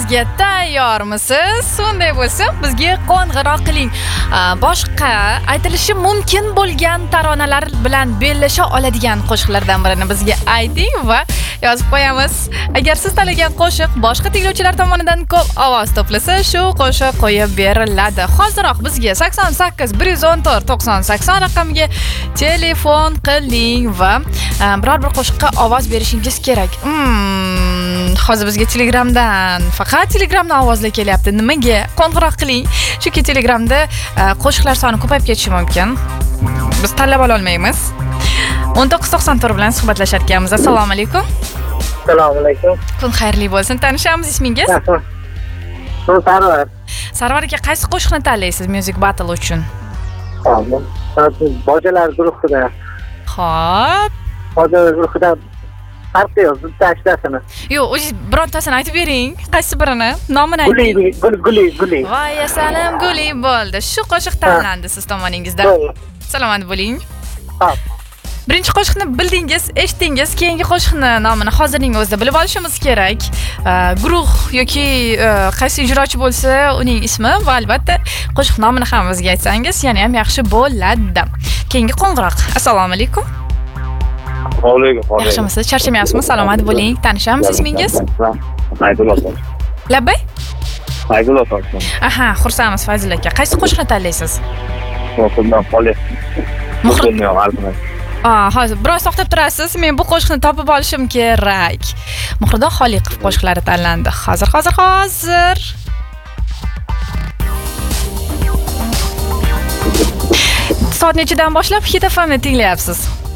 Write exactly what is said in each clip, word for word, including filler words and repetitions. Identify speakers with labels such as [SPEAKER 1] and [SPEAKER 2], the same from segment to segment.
[SPEAKER 1] taronamizga tayyormisiz? Unday bo'lsa, bizga qo'ng'iroq qiling. Boshqa aytilishi mumkin bo'lgan taronalar bilan bellasha oladigan qo'shiqlardan birini bizga ayting va yozib qo'yamiz. Agar siz tanlagan qo'shiq boshqa tinglovchilar tomonidan ko'p ovoz to'plasa, shu qo'shiq qo'yib beriladi. Hoziroq bizga sakson sakkiz bir yuz o'n to'rt to'qson sakson raqamiga telefon qiling va biror bir qo'shiqqa ovoz berishingiz kerak. Hmm, hozir bizga Telegramdan, faqat Telegramdan ovozlar kelyapti. Nimaga? Qo'ng'iroq qiling. Chunki Telegramda qo'shiqlar soni ko'payib ketishi mumkin. Biz tanlab ola olmaymiz. o'n to'qqiz to'qson to'rt bilan suhbatlashar ekanmiz. Assalomu alaykum.
[SPEAKER 2] Assalomu alaykum.
[SPEAKER 1] Kun xayrli bo'lsin. Tanishamiz, ismingiz?
[SPEAKER 2] Sarvar.
[SPEAKER 1] Sarvar aka, qaysi qo'shiqni tanlaysiz Music Battle uchun?
[SPEAKER 2] Bojalar guruhida.
[SPEAKER 1] Xo'p.
[SPEAKER 2] Bojalar guruhida farqi yo'q, bitta ashtasini.
[SPEAKER 1] Yo'q, o'zingiz birontasini aytib bering. Qaysi birini? Nomini ayting.
[SPEAKER 2] Guli, guli, guli, guli.
[SPEAKER 1] Voy, asalam, guli bo'ldi. Shu qo'shiq tanlandi siz tomoningizdan. Salomat bo'ling.
[SPEAKER 2] Xo'p.
[SPEAKER 1] Birinchi qo'shiqni bildingiz, eshitdingiz, keyingi qo'shiqni nomini hozirning o'zida bilib olishimiz kerak. Guruh yoki qaysi ijrochi bo'lsa, uning ismi va albatta qo'shiq nomini ham bizga aytsangiz, yana ham yaxshi bo'ladi. Keyingi qo'ng'iroq. Assalomu alaykum.
[SPEAKER 2] Alaykum.
[SPEAKER 1] Yaxshimisiz? Charchamayapsizmi? Salomat bo'ling. Tanishamiz, ismingiz?
[SPEAKER 2] Fayzullo.
[SPEAKER 1] Labbay?
[SPEAKER 2] Fayzullo.
[SPEAKER 1] Aha, xursandmiz Fayzullo aka. Qaysi qo'shiqni tanlaysiz?
[SPEAKER 2] Muhriddin Xoliq. Muhriddin
[SPEAKER 1] Ah, hozir biroz to'xtab turasiz. Men bu qo'shiqni topib olishim kerak. Muhriddin Xoliqov qo'shiqlari tanlandi. Hozir, hozir, hozir. Soat nechidan boshlab Hit F M ni tinglayapsiz?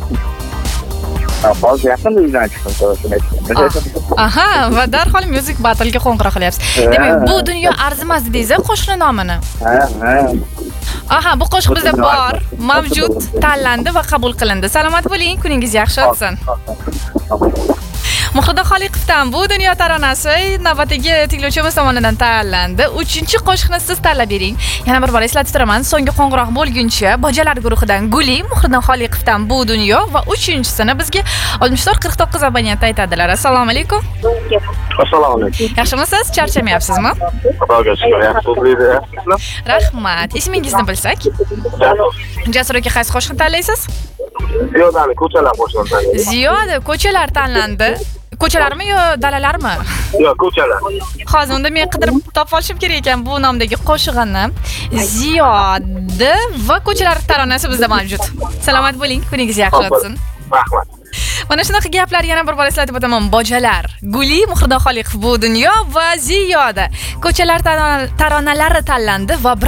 [SPEAKER 2] Hozir yaqinda uydan chiqdim.
[SPEAKER 1] Aha, va darhol Music Battle ga qo'ng'iroq qilyapsiz. Demak, bu dunyo arzimas dedingiz-a qo'shiqning nomini?
[SPEAKER 2] Ha, ha.
[SPEAKER 1] Aha, bu qo'shiq bizda bor, mavjud, tanlandi va qabul qilindi. Salomat bo'ling, kuningiz yaxshi o'tsin. Muhriddin Xoliqovdan bu dunyo taronasi navbatdagi tinglovchimiz tomonidan tanlandi. uchinchi qo'shiqni siz tanlab bering. Yana bir bor eslatib turaman, so'nggi qo'ng'iroq bo'lguncha Bojalar guruhidan Guli, Muhriddin Xoliqovdan bu dunyo va uchinchisini bizga oltmish to'rt qirq to'qqiz abonent aytadilar. Assalomu alaykum.
[SPEAKER 2] Assalomu alaykum.
[SPEAKER 1] Yaxshimisiz? Charchamayapsizmi?
[SPEAKER 2] Xudoga shukr, yaxshi.
[SPEAKER 1] Rahmat. Ismingizni bilsak? Jasur aka, qaysi qo'shiqni tanlaysiz?
[SPEAKER 2] Ziyodani ko'chalar qo'shig'ini tanlayman.
[SPEAKER 1] Ziyoda ko'chalar tanlandi. Ko'chalarmi yo dalalarmi?
[SPEAKER 2] Yo'q, ko'chalar.
[SPEAKER 1] Hozir unda men qidirib topib olishim kerak ekan bu nomdagi qo'shig'ini. Ziyoda va ko'chalar taronasi bizda mavjud. Salomat bo'ling, kuningiz yaxshi o'tsin.
[SPEAKER 2] Rahmat.
[SPEAKER 1] Mana shunaqa gaplar yana bir bor eslatib o'taman. Bojalar, Guli, Muhriddin Xoliqov bu dunyo va Ziyoda ko'chalar taronalari tanlandi va